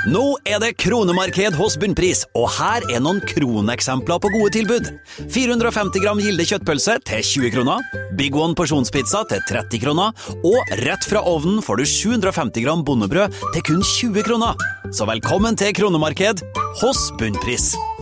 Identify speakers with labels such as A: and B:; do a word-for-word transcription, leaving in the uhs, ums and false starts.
A: Nå er det kronemarked hos Bunnpris, og her er noen kroneksempler på gode tilbud. fire hundre og femti gram Gilde kjøttpølse til tjue kroner, Big One porsjonspizza til tretti kroner, og rett fra ovnen får du sju hundre og femti gram bondebrød til kun tjue kroner. Så velkommen til kronemarked hos Bunnpris.